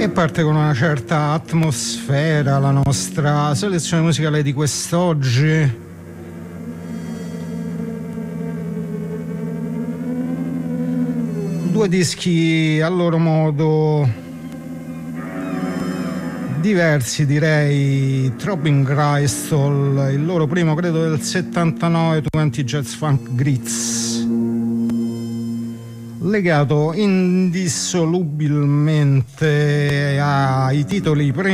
E parte con una certa atmosfera la nostra selezione musicale di quest'oggi. Due dischi a loro modo diversi, direi. Throbbing Gristle, il loro primo credo del 79, 20 Jazz Funk Grits, legato indissolubilmente ai titoli